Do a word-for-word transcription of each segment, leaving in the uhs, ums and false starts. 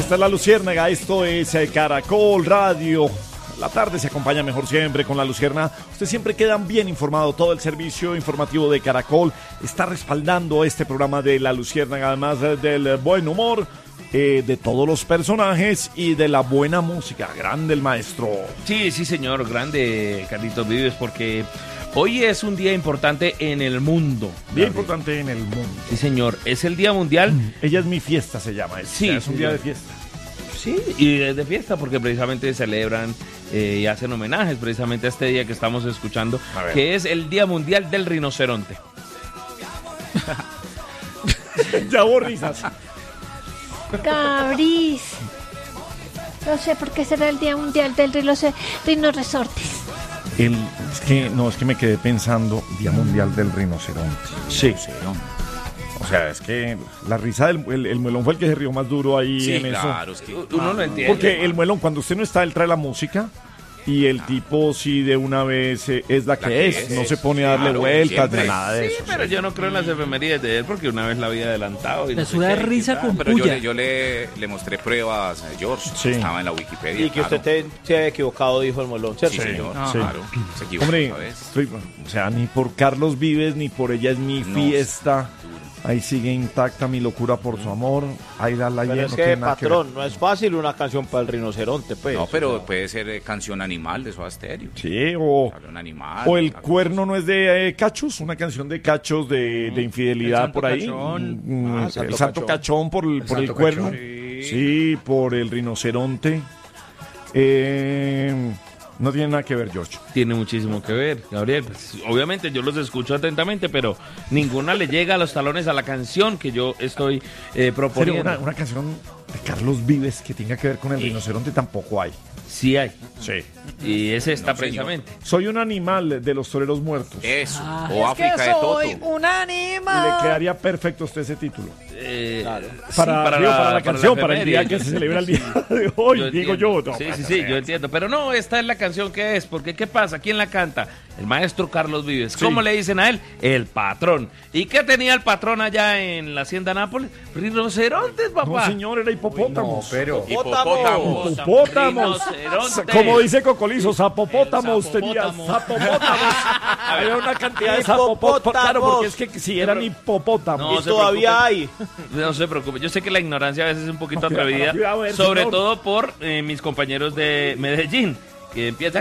Esta es La Luciérnaga, esto es eh, Caracol Radio. La tarde se acompaña mejor siempre con La Luciérnaga. Usted siempre queda bien informado. Todo el servicio informativo de Caracol está respaldando este programa de La Luciérnaga, además eh, del buen humor, eh, de todos los personajes y de la buena música. Grande el maestro. Sí, sí, señor, grande Carlitos Vives, porque hoy es un día importante en el mundo. Día importante en el mundo. Sí, señor, es el Día Mundial. Ella es mi fiesta, se llama. Es, sí, es un sí, día sí. de fiesta. Sí, y es de fiesta porque precisamente celebran eh, y hacen homenajes precisamente a este día que estamos escuchando, que es el Día Mundial del Rinoceronte. Ya hubo risas. Cabris. No sé por qué será el Día Mundial del Rinoce- Rinocerontes. El, es que, no, es que me quedé pensando, Día Mundial del Rinoceronte. Sí. O sea, es que la risa del el, el muelón fue el que se rió más duro ahí Sí, en claro, eso. es que Uno no entiende. Porque el muelón, cuando usted no está, él trae la música y el tipo sí de una vez eh, es la que, La que es. es, no se pone a darle claro, vueltas siempre. ni nada de Sí, eso. pero sí. yo no creo en las efemérides de él porque una vez la había adelantado. Y no Le sé suda qué, risa qué tal. con pero yo, puya. le, yo le, le mostré pruebas a George, Sí. estaba en la Wikipedia. Y que claro. usted te, se había equivocado, dijo el molón, ¿cierto? Sí, señor, Sí. claro. Se equivocó Hombre, esta vez. estoy- o sea, ni por Carlos Vives ni por Ella es mi No, fiesta. Ahí sigue intacta mi locura por su amor. Ahí da la Pero llena. es no que, tiene nada que ver. patrón, no es fácil una canción para el rinoceronte, pues. No, pero O sea, puede ser eh, canción animal de Soda Stereo. Sí, o, Claro, un animal. o el claro. cuerno no es de eh, Cachos, una canción de Cachos de, de infidelidad El Santo por ahí. Cachón. Mm, Ah, el Santo Santo Cachón. Cachón por el, El por el Santo cuerno. Cachón. Sí, por el rinoceronte. Eh, no tiene nada que ver, George. Tiene muchísimo que ver, Gabriel. Pues, obviamente yo los escucho atentamente, pero ninguna le llega a los talones a la canción que yo estoy eh, Pero proponiendo. una, una canción de Carlos Vives que tenga que ver con el rinoceronte tampoco hay. Sí hay. Sí. Y es esta No, señor. precisamente. Soy un animal de los toreros muertos. Eso, Ah. o África de Toto. un Y animal. le quedaría perfecto a usted ese título. Eh, Claro. sí, Para, digo, para la canción, para, el día efeméride. que se celebra el día de hoy, Yo digo entiendo. yo. No, Sí, sí, sí, yo entiendo. Pero no, esta es la canción que es. Porque ¿qué pasa? ¿Quién la canta? El maestro Carlos Vives. Sí. ¿Cómo le dicen a él? El patrón. ¿Y qué tenía el patrón allá en la hacienda Nápoles? Rinocerontes, No, papá. señor, era hipopótamos. pero... Hipopótamo. Hipopótamos. Rinoceronte. Como dice Cocolizo, zapopótamos El tenía. zapopótamo. Zapopótamos. Había una cantidad de zapopótamos. Claro, porque es que si eran hipopótamos. No y se todavía hay. No se preocupe, yo sé que la ignorancia a veces es un poquito Cuidado, atrevida, cuidado, a ver, sobre señor. todo por eh, mis compañeros de Medellín, que empiezan,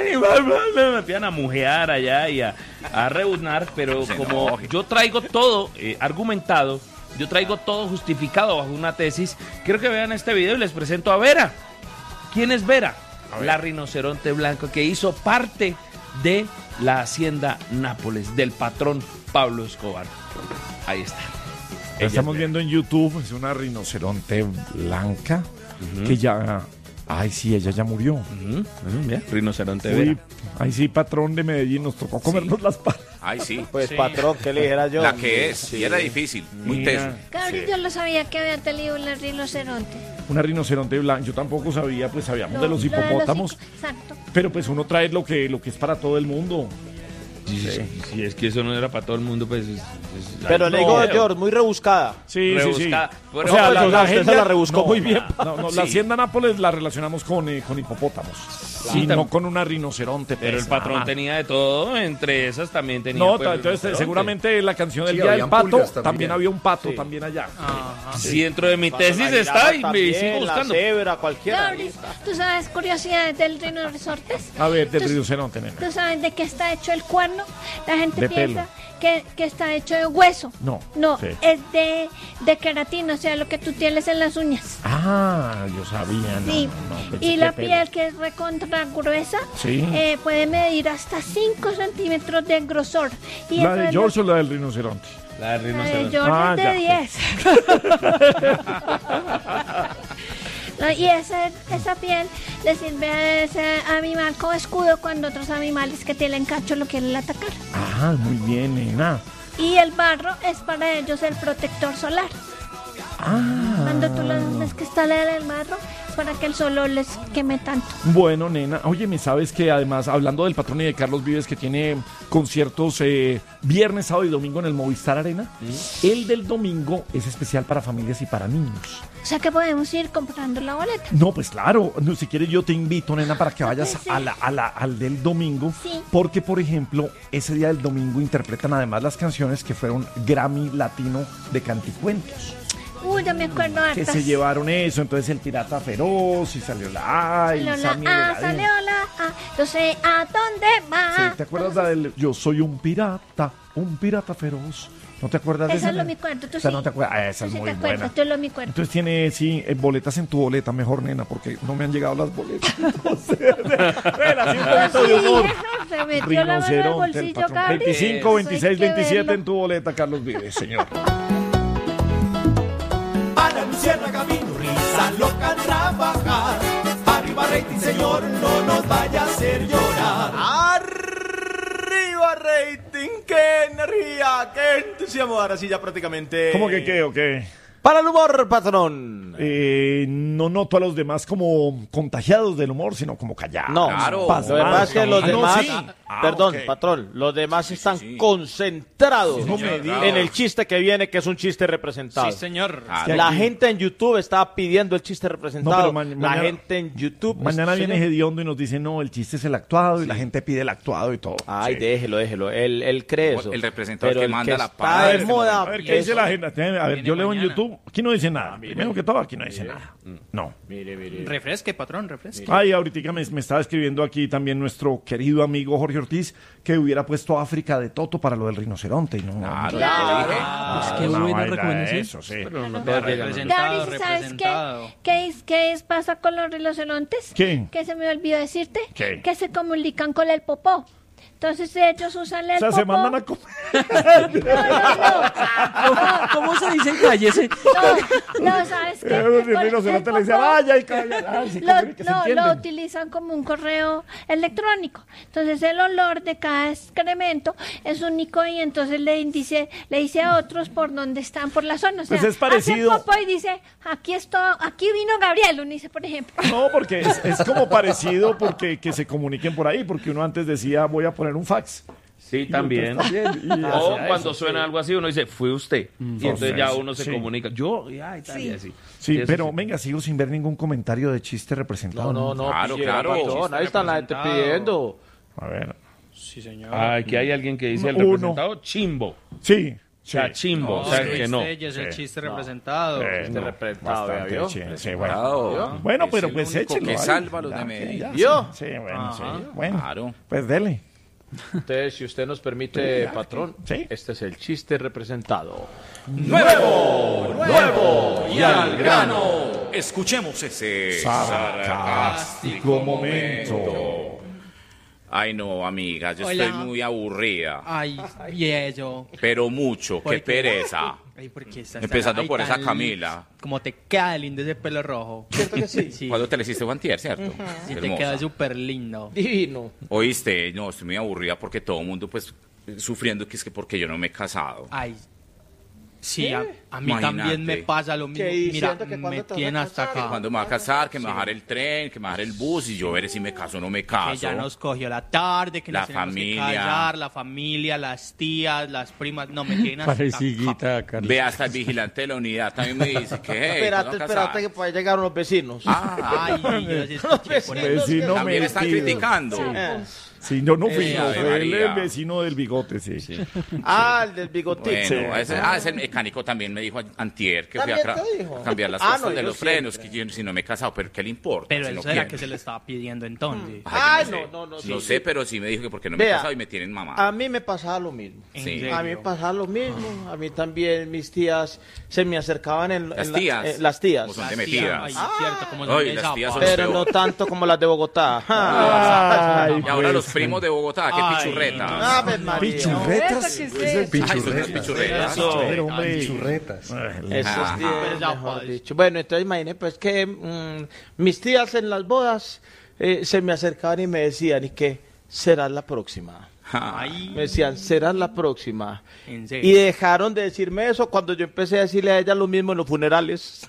me empiezan a mujear allá y a, a rebuznar, pero Se como enoje. yo traigo todo eh, argumentado, yo traigo todo justificado bajo una tesis, quiero que vean este video y les presento a Vera. ¿Quién es Vera? La rinoceronte blanco que hizo parte de la hacienda Nápoles, del patrón Pablo Escobar. Ahí está. La Ella estamos es viendo en YouTube, es una rinoceronte blanca que ya. Ay, sí, ella ya murió. Ujú, ujú, bien. Rinoceronte Uy, Vera. ay, sí, patrón de Medellín, nos tocó comernos las patas. Ay, sí. Pues, patrón, ¿qué le dijera yo? La que es. Sí. Y era difícil, muy Mira. teso. Cabris, Sí. yo lo sabía que había tenido un rinoceronte. Una rinoceronte blanca, yo tampoco sabía, pues sabíamos de los No, hipopótamos, hipo- Exacto. pero pues uno trae lo que, lo que es para todo el mundo. Sí, sí, sí. Si es que eso no era para todo el mundo, pues... es- es- Pero le digo, No. George, muy rebuscada. Sí, sí, sí. Rebuscada. O Pero- sea, No, la, pues, la usted gente se la rebuscó no, muy bien. No, no, Sí. La hacienda Nápoles la relacionamos con, eh, con hipopótamos, Sí, y tam- no con una rinoceronte. Pero el pues, patrón ah. tenía de todo, entre esas también tenía... No, pues, ta- entonces rinoceronte. seguramente la canción del Sí, Día del habían Pato pulgas también. también. había un pato Sí. también allá. Sí, dentro de mi Cuando tesis la está y jirafa me sigo también, buscando. La cebra, cualquiera. Cabris, ¿tú sabes curiosidades del rinocerontes? A ver, del Entonces- rinoceronte, nena. ¿Tú sabes de qué está hecho el cuerno? La gente De piensa que, que está hecho de hueso. No, No, sí. es de, de queratina, o sea, lo que tú tienes en las uñas. Ah, yo sabía, no, Sí. no, no, pensé Y que la pelo. piel, que es recontra gruesa, Sí. eh, puede medir hasta cinco centímetros de grosor. Y ¿La eso de es George o la del rinoceronte? La de lo- la de rinoceronte. George Ah, es de ya. diez. No, y ese, esa piel le sirve a ese animal como escudo cuando otros animales que tienen cacho lo quieren atacar. Ah, muy bien, nena. Y el barro es para ellos el protector solar. Ah. Cuando tú los es que está la del barro para que el sol no les queme tanto. Bueno, nena, oye, ¿me sabes que además, hablando del patrón y de Carlos Vives, que tiene conciertos eh, viernes, sábado y domingo en el Movistar Arena, el del domingo es especial para familias y para niños? O sea que podemos ir comprando la boleta. No, pues claro, no, si quieres yo te invito, nena, para que vayas Sí. a la, a la, al del domingo, Sí. porque, por ejemplo, ese día del domingo interpretan además las canciones que fueron Grammy Latino de Canticuentos, Uy, ya me acuerdo que hartas. se llevaron eso, entonces el Pirata Feroz y salió la A y Salió la Sammy A, Veladín. salió la A, yo sé a dónde va. Sí, ¿te acuerdas la del Yo soy un pirata, un pirata feroz? ¿No te acuerdas de Esa esa? es lo mi cuento, tú O sea, sí. no te acuerdas. Ah, esa Tú es sí muy te acuerdas, buena. tú lo mi cuento. Entonces tiene, sí, eh, boletas en tu boleta, mejor, nena, porque no me han llegado las boletas. Entonces, ven, así un poquito de humor. Se metió la mano en el Rinoceronte, el bolsillo, patrón. Gabriel. veinticinco, Eso hay veintiséis, que veintisiete verlo. en tu boleta, Carlos Vives, señor. A la luciérnaga vino risa loca a trabajar. Arriba rating, señor, no nos vaya a hacer llorar. Arriba rating, qué energía, qué entusiasmo. Ahora sí ya prácticamente. ¿Cómo que qué o qué? Para el humor, patrón. Eh, no noto a los demás como contagiados del humor, sino como callados. No, Claro. pasmados. lo demás es que los Ah, no, demás, sí. Ah, perdón, ok. patrón, los demás están sí. concentrados No me digas. en el chiste que viene, que es un chiste representado. Sí, señor. Claro. La gente en YouTube está pidiendo el chiste representado. No, pero ma- la mañana- gente en YouTube. Mañana ¿Sí? viene Hediondo y nos dice, no, el chiste es el actuado, y la gente pide el actuado y todo. Ay, Sí. déjelo, déjelo. Él, él cree eso. El representador Pero que el manda la está parada de en moda. A ver, ¿qué dice es- la gente? A ver, Viene yo leo en mañana. YouTube. Aquí no dice nada. Primero que todo, aquí no dice nada. No. Mire, mire. Refresque, patrón, refresque. Ay, ahorita me, me estaba escribiendo aquí también nuestro querido amigo Jorge Ortiz que hubiera puesto África de Toto para lo del rinoceronte. Y no, Claro, Claro. ya te dije. Pues qué una buena vaina recomendación. Eso, sí. Pero no Claro. representado, Gabriel, ¿sabes qué? representado. ¿Qué es, qué es pasa con los rinocerontes? ¿Qué? Que se me olvidó decirte. ¿Qué? Que se comunican con el popó. Entonces ellos usan el O sea, popó. se mandan a comer. No, no, no. ¿Cómo se dice? Cállese. No, no, ¿sabes qué? El Con rinoceronte le dice, popó, vaya, ay, calla, ay, se Lo, comunican, se no, lo entienden. utilizan como un correo electrónico. Entonces el olor de cada excremento es único y entonces le dice, le dice a otros por dónde están, por la zona. O sea, Pues es parecido. hace popó y dice, aquí estoy, aquí vino Gabriel, uno dice, por ejemplo. No, porque es, es como parecido porque que se comuniquen por ahí, porque uno antes decía, voy a poner un fax. Sí, también. Y O hacía cuando eso, suena algo así, uno dice, fue usted. Y entonces Fue ya usted, uno se sí. comunica. Yo, ya, y tal, y así. Sí, eso pero sí. venga, sigo sin ver ningún comentario de chiste representado. No, no, no. Claro, pues, claro. patrón, ahí está la gente Representado. pidiendo. A ver. Sí, señor. Ah, aquí hay alguien que dice el Uno. representado chimbo. Sí. O sea, sí. chimbo. No, o sea, sí, que no. usted ya es el Sí. chiste representado. Eh, Este no, representado, bastante, ¿vio? sí, sí, bueno. Claro. Bueno, Es pero el pues único échelo. que ahí. salva a los Ya, de que Medellín. ya, ¿Vio? Sí, bueno, Ajá. sí. Bueno, Claro. pues dele. Entonces, si usted nos permite, patrón, Sí. este es el chiste representado. Nuevo y al grano. Escuchemos ese Sarcástico momento. Ay, no, amiga, yo Hola. estoy muy aburrida. Ay, y eso. Pero mucho, ¿Por qué qué? pereza. Ay, ¿por qué estás Empezando ay, por esa tan- Camila. Como te queda lindo ese pelo rojo. ¿Cierto que sí? Sí. Cuando te le hiciste Juantier, ¿cierto? Sí, te Hermosa. queda súper lindo. Divino. Oíste, no, estoy muy aburrida porque todo el mundo, pues, sufriendo que es que porque yo no me he casado. Ay. Sí, a, a mí Imagínate. también me pasa lo mismo. ¿Qué Mira, diciendo que cuándo me te vas a tiene hasta casar? acá. Cuando me va a casar, que me bajar el tren, que me bajar el bus y yo veré si me caso o no me caso. Que ya nos cogió la tarde, que La nos tenemos familia. que callar, la familia, las tías, las primas. No, me tienen hasta acá. Ve hasta el vigilante de la unidad, también me dice que, hey, espérate, ¿cuándo espérate casar? que pueda llegar unos vecinos. Ah, Ay, yo sí escuché por eso. Vecino también están metido. criticando. Eh. Sí, yo no fui, Eh, no, Ave fue el, María. el vecino del bigote, sí. Ah, el del bigotito. Bueno, ese, ah, ese mecánico también me dijo antier que fui a, ¿También tra- te dijo? a cambiar las Ah, cosas no, de yo los siempre. frenos, que yo si no me he casado, pero ¿qué le importa? Pero si eso no era quiere? que se le estaba pidiendo entonces. Ay, yo no, sé. no, no, No sí, sé, sí. pero sí me dijo que porque no me he Vea, casado y me tienen mamá. A mí me pasaba lo mismo. ¿En Sí. serio? A mí me pasaba lo mismo. A mí también mis tías se me acercaban en, Las en la- tías. eh, las tías. Como son Las de tías, metidas. ay, cierto, como Ay, son de las esa tías son parte. Pero peor. no tanto como las de Bogotá. Ay, Y ahora pues, los primos de Bogotá, qué Ay, pichurreta. Ave María. ¿Pichurretas? ¿Qué es Ese eso? Ay, son unas pichurretas. Pero, hombre. Churretas. Esos Ajá. días, Pero ya, mejor pues. dicho. Bueno, entonces imagínate pues que mm, mis tías en las bodas eh, se me acercaban y me decían, ¿y qué será la próxima? Ay, Me decían, serás la próxima. en serio. Y dejaron de decirme eso cuando yo empecé a decirle a ella lo mismo en los funerales.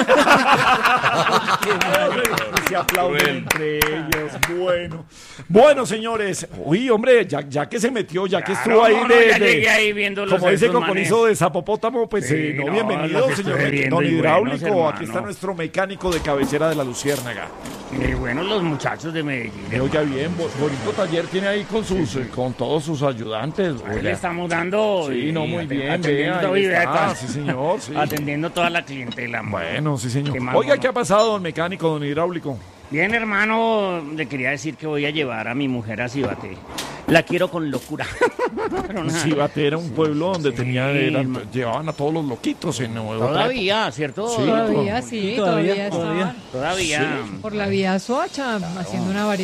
Se aplauden entre ellos. Bueno. Bueno, señores. Uy, hombre, ya, ya que se metió, ya que estuvo ahí no, no, de, ya de- llegué ahí viendo los como dice estos Cocorizo manes. de Zapopótamo, pues Sí, eh, no, no, bienvenido, los señor estoy viendo don y Hidráulico. buenos, Aquí está hermano. nuestro mecánico de cabecera de la Luciérnaga. Eh, bueno, los muchachos de Medellín. Eh, Oiga bien, bo- bonito taller tiene ahí con sus, eh, con todos sus ayudantes. Ahí oiga. le estamos dando. Sí, y no, muy aten- bien, atendiendo, vea, ahí y vea, está, toda- sí, señor, sí. Atendiendo toda la clientela. Bueno, sí, señor. Qué mal, Oiga, ¿no? ¿qué ha pasado, don mecánico, don Hidráulico? Bien, hermano, le quería decir que voy a llevar a mi mujer a Cibate. La quiero con locura. Pero nada. Cibate era un pueblo donde Sí, tenía, eran- hermano. llevaban a todos los loquitos en Nueva York. Todavía, ¿cierto? Sí. Todavía sí, todavía, Todavía, estaban Todavía. por la vía Soacha haciendo una variedad.